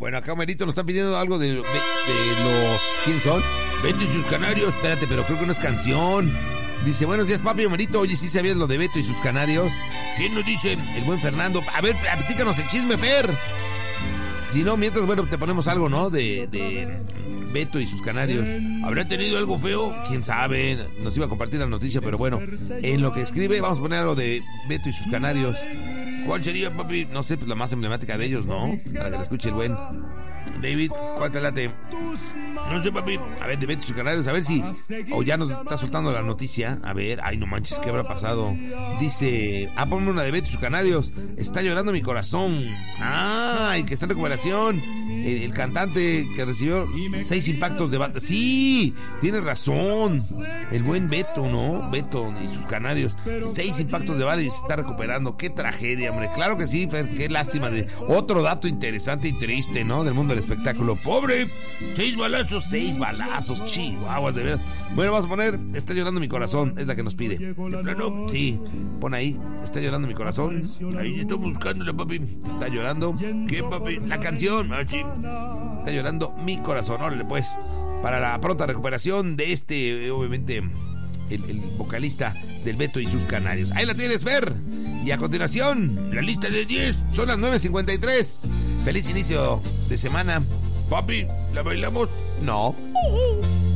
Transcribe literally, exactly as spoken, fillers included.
Bueno, acá Merito nos está pidiendo algo de, de, de los... ¿Quién son? Beto y sus canarios. Espérate, pero creo que no es canción. Dice, buenos días, papi, Merito. Oye, ¿sí sabías lo de Beto y sus canarios? ¿Quién nos dice? El buen Fernando. A ver, platícanos el chisme, Fer. Si no, mientras, bueno, te ponemos algo, ¿no? De, de Beto y sus canarios. ¿Habrá tenido algo feo? ¿Quién sabe? Nos iba a compartir la noticia, pero bueno. En lo que escribe, vamos a poner algo de Beto y sus canarios. ¿Cuál sería, papi? No sé, pues la más emblemática de ellos, ¿no? Para que la escuche el buen David. ¿Cuál te late? No sé, papi. A ver, de Beto y sus canarios, a ver si... O ya nos está soltando la noticia. A ver, ay, no manches, ¿qué habrá pasado? Dice... Ah, ponme una de Beto y sus canarios. Está llorando mi corazón. Ay, que está en recuperación. El, el cantante que recibió seis impactos de bala. Sí, tiene razón. El buen Beto, ¿no? Beto y sus canarios. Seis impactos de bala y se está recuperando. Qué tragedia, hombre. Claro que sí, Fer, qué lástima. De... Otro dato interesante y triste, ¿no? Del mundo del espectáculo. Pobre. Seis balazos, seis balazos. Chihuahuas, de veras. Bueno, vamos a poner Está llorando mi corazón. Es la que nos pide. ¿De plano? Sí. Pon ahí. Está llorando mi corazón. Ahí estoy buscándola, papi. Está llorando. ¿Qué, papi? La canción. Ah, sí. Está llorando mi corazón. Órale, pues. Para la pronta recuperación de este, obviamente, el, el vocalista del Beto y sus canarios. Ahí la tienes, Fer. Y a continuación, la lista de diez. Son las nueve cincuenta y tres. Feliz inicio de semana. Papi, ¿la bailamos? No.